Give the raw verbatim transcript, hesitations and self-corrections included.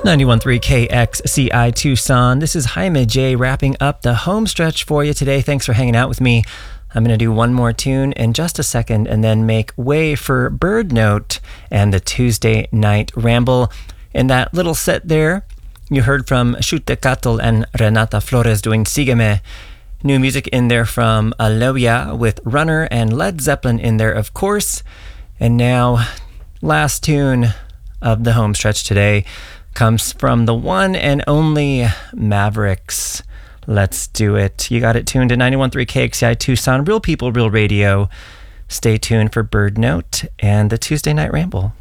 ninety-one point three K X C I Tucson. This is Jaime J wrapping up the home stretch for you today. Thanks for hanging out with me. I'm going to do one more tune in just a second and then make way for Bird Note and the Tuesday Night Ramble. In that little set there, you heard from Xutecaatl and Renata Flores doing Sígueme. New music in there from Aloya with Runner and Led Zeppelin in there, of course. And now, last tune of the home stretch today comes from the one and only Mavericks. Let's do it. You got it tuned to ninety-one point three K X C I Tucson, Real People, Real Radio. Stay tuned for Bird Note and the Tuesday Night Ramble.